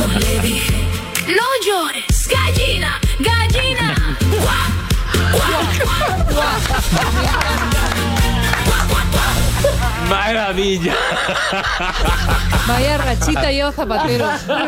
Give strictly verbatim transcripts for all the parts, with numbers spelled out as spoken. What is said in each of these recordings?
Le dije, no llores, gallina, gallina. ¡Maravilla! Vaya rachita yo, zapatero.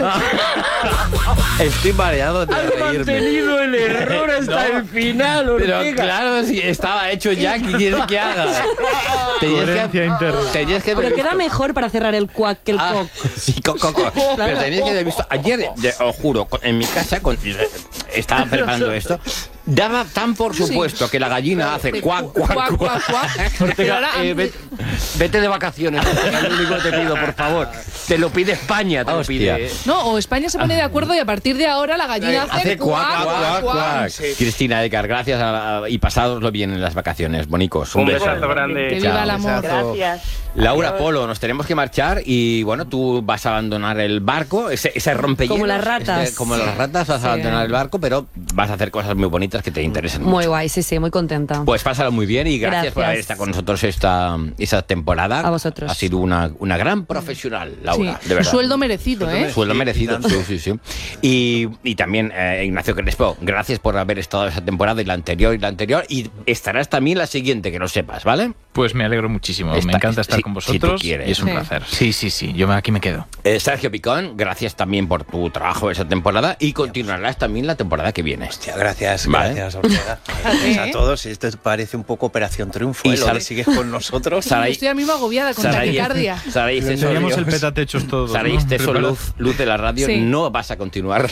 Estoy mareado de Has reírme. mantenido el error hasta No, el final, Ortega. Pero claro, si estaba hecho ya, ¿qué quieres que haga? Tenías Coherencia interna. tenías que haber Pero queda visto- mejor para cerrar el cuac que el Ah, coc. sí, co- co- co. Pero tenías que haber visto. Ayer, de- os juro, con- en mi casa con- estaba preparando esto. Daba tan por supuesto que la gallina hace cuac, cuac, Cuac, cuac. cuac, cuac. Pero Ortega, ahora eh, antes- vete, vete de vacaciones, es lo único que te pido, por favor. Te lo pide España, te lo Hostia. pide. No, o España se pone de acuerdo y a partir de ahora la gallina hace, Hace cuac, cuac, cuac. Sí. Cristina Edgar, gracias a- y pasádoslo bien en las vacaciones, bonicos. Un, Un beso. besazo grande. Que viva el Chao. amor. Gracias. Laura Polo, nos tenemos que marchar y bueno, tú vas a abandonar el barco, ese, ese rompehielos. Como las ratas. ese- como las ratas vas Sí. a abandonar el barco, pero vas a hacer cosas muy bonitas que te interesen Muy mucho. guay, sí, sí, muy contenta. Pues pásalo muy bien y gracias, por Gracias. haber estado con nosotros esta, esta temporada. A vosotros. Ha sido una, una gran profesional, Laura, Sí. de verdad. Sueldo merecido, ¿eh? Sueldo merecido, sí, sí, sí. Y, y también, eh, Ignacio Crespo, gracias por haber estado esa temporada y la anterior y la anterior. Y estarás también la siguiente, que lo sepas, ¿vale? Pues me alegro muchísimo. Está- me encanta estar si- con si tú vosotros quieres. y es un Sí. placer. Sí, sí, sí. Yo me- aquí me quedo. Eh, Sergio Picón, gracias también por tu trabajo esa temporada y continuarás también la temporada que viene. Hostia, gracias, Vale. gracias, Ortega. Gracias a todos. Esto parece un poco Operación Triunfo. Y ¿eh? Lo Sara- que sigues con nosotros. Saray- Estoy a mí agobiada con Saray- taquicardia. Saray Ceso, Teníamos el petatechos todos. Saray ¿no? Ceso, Preparado. luz, luz de la radio, Sí. no vas a continuar.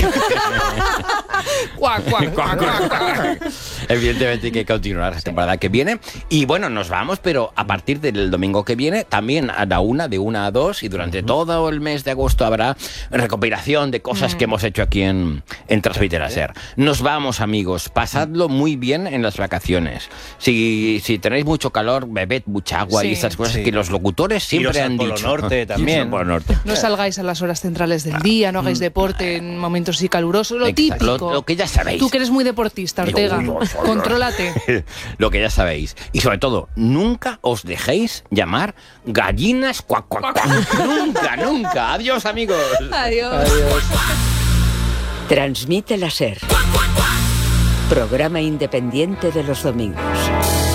Cuac, cuac, cuac, cuac, cuac. Evidentemente hay que continuar la temporada que viene. Y bueno, nos vamos, pero a partir del domingo que viene, también a la una, de una a dos, y durante todo el mes de agosto habrá recopilación de cosas que hemos hecho aquí en, en Transmitir a Ser. Nos vamos, amigos. Pasadlo muy bien en las vacaciones. Si, si tenéis mucho calor, bebed mucha agua Sí. y esas cosas Sí. que los locutores siempre Iros al han Polo dicho. Norte Iros también. al Polo Norte. No salgáis a las horas centrales del día, no hagáis deporte en momentos así calurosos, lo Exacto. típico. Lo, lo que ya sabéis. Tú que eres muy deportista, Ortega, Digo, uy, contrólate. Lo que ya sabéis. Y sobre todo, nunca os dejéis llamar gallinas cuac, cuac, cuac. Nunca, nunca. Adiós, amigos. Adiós. Transmite la SER. Programa independiente de los domingos.